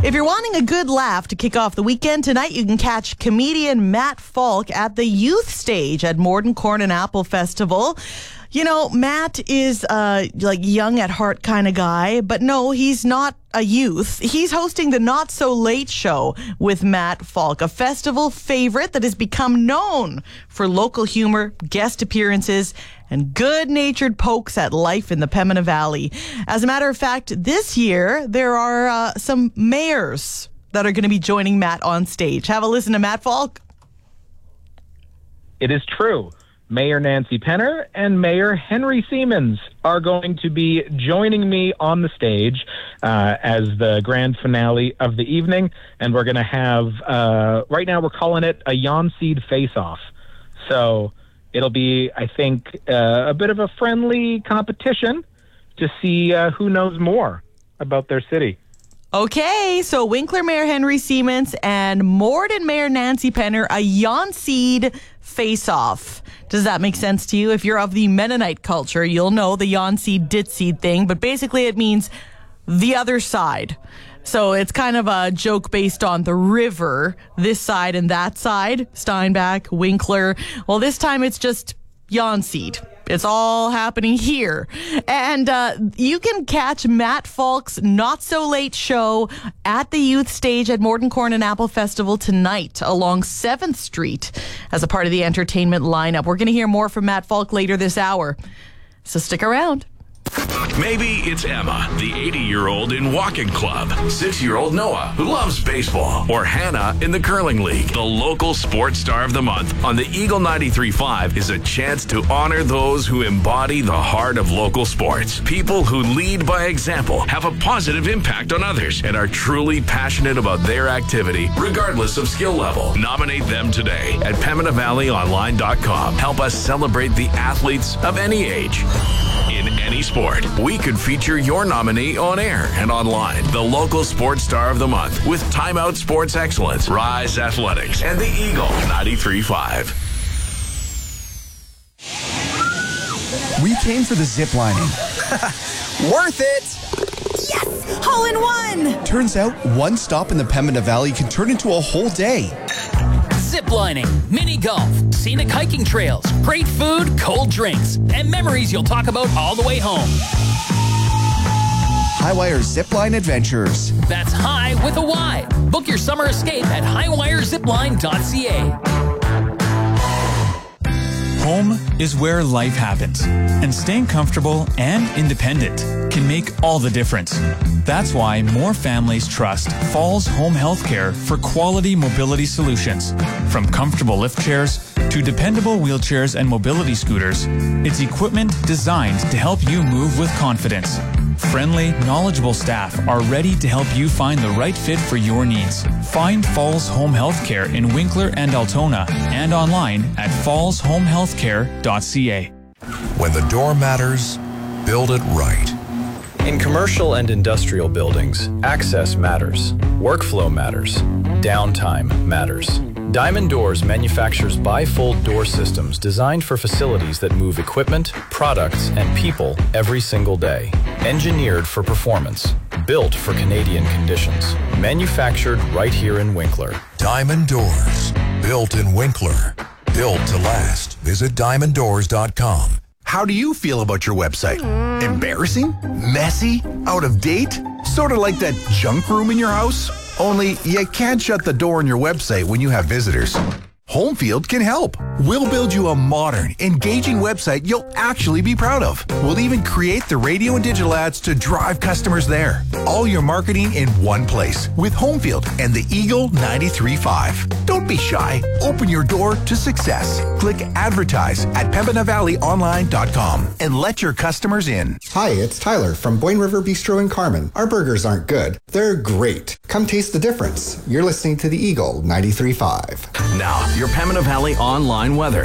If you're wanting a good laugh to kick off the weekend, tonight you can catch comedian Matt Falk at the youth stage at Morden Corn and Apple Festival. You know, Matt is like young at heart kind of guy, but no, he's not a youth. He's hosting the Not So Late Show with Matt Falk, a festival favorite that has become known for local humor, guest appearances, and good-natured pokes at life in the Pembina Valley. As a matter of fact, this year there are some mayors that are going to be joining Matt on stage. Have a listen to Matt Falk. It is true. Mayor Nancy Penner and Mayor Henry Siemens are going to be joining me on the stage as the grand finale of the evening. And we're going to have, right now we're calling it a Yon Seed Face-Off. So it'll be, I think, a bit of a friendly competition to see who knows more about their city. Okay, so Winkler Mayor Henry Siemens and Morden Mayor Nancy Penner, a Yon Seed face-off. Does that make sense to you? If you're of the Mennonite culture, you'll know the Yon Seed, Dit Seed thing, but basically it means the other side. So it's kind of a joke based on the river, this side and that side, Steinbach, Winkler. Well, this time it's just Yon Seed. It's all happening here. And you can catch Matt Falk's Not So Late show at the youth stage at Morden Corn and Apple Festival tonight along 7th Street as a part of the entertainment lineup. We're going to hear more from Matt Falk later this hour. So stick around. Maybe it's Emma, the 80-year-old in walking club, 6-year-old Noah, who loves baseball, or Hannah in the curling league. The local sports star of the month on the Eagle 93.5 is a chance to honor those who embody the heart of local sports. People who lead by example, have a positive impact on others, and are truly passionate about their activity, regardless of skill level. Nominate them today at PembinaValleyOnline.com. Help us celebrate the athletes of any age. In any sport, we could feature your nominee on air and online. The local sports star of the month with Time Out Sports Excellence, Rise Athletics, and the Eagle 93.5. We came for the zip lining. Worth it! Yes! Hole in one! Turns out one stop in the Pembina Valley can turn into a whole day. Ziplining, mini golf, scenic hiking trails, great food, cold drinks, and memories you'll talk about all the way home. Highwire Zipline Adventures. That's high with a Y. Book your summer escape at highwirezipline.ca. Home is where life happens, and staying comfortable and independent can make all the difference. That's why more families trust Falls Home Healthcare for quality mobility solutions. From comfortable lift chairs to dependable wheelchairs and mobility scooters, it's equipment designed to help you move with confidence. Friendly, knowledgeable staff are ready to help you find the right fit for your needs. Find Falls Home Healthcare in Winkler and Altona and online at fallshomehealthcare.ca. When the door matters, build it right. In commercial and industrial buildings, access matters, workflow matters, downtime matters. Diamond Doors manufactures bifold door systems designed for facilities that move equipment, products, and people every single day. Engineered for performance, built for Canadian conditions. Manufactured right here in Winkler. Diamond Doors, built in Winkler. Built to last. Visit diamonddoors.com. How do you feel about your website? Embarrassing? Messy? Out of date? Sort of like that junk room in your house? Only you can't shut the door on your website when you have visitors. Homefield can help. We'll build you a modern, engaging website you'll actually be proud of. We'll even create the radio and digital ads to drive customers there. All your marketing in one place with Homefield and the Eagle 93.5. Don't be shy. Open your door to success. Click advertise at PembinaValleyOnline.com and let your customers in. Hi, it's Tyler from Boyne River Bistro in Carman. Our burgers aren't good. They're great. Come taste the difference. You're listening to the Eagle 93.5. Now, your Pembina Valley online weather.